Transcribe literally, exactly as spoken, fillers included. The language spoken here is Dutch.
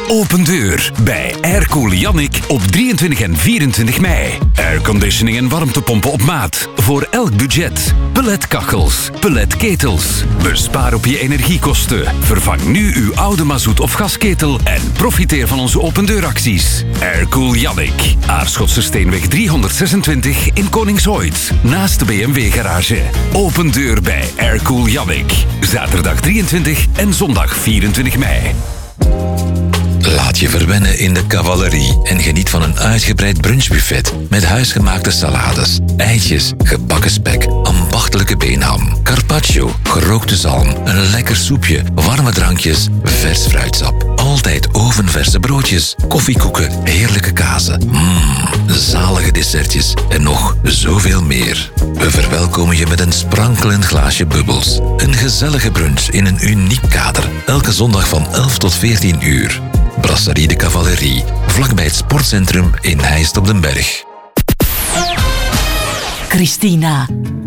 Open deur bij Aircool Jannik op drieëntwintig en vierentwintig mei. Airconditioning en warmtepompen op maat. Voor elk budget. Pelletkachels, pelletketels. Bespaar op je energiekosten. Vervang nu uw oude mazoet- of gasketel en profiteer van onze open deuracties. Aircool Jannik. Aarschotse Steenweg driehonderdzesentwintig in Koningshooit. Naast de B M W-garage. Open deur bij Aircool Jannik. Zaterdag drieëntwintig en zondag vierentwintig mei. Laat je verwennen in de Cavalerie en geniet van een uitgebreid brunchbuffet met huisgemaakte salades, eitjes, gebakken spek, ambachtelijke beenham, carpaccio, gerookte zalm, een lekker soepje, warme drankjes, vers fruitsap. Altijd ovenverse broodjes, koffiekoeken, heerlijke kazen, mmm, zalige dessertjes en nog zoveel meer. We verwelkomen je met een sprankelend glaasje bubbels. Een gezellige brunch in een uniek kader. Elke zondag van elf tot veertien uur. Brasserie de Cavalerie, vlakbij het sportcentrum in Heist op den Berg. Christina,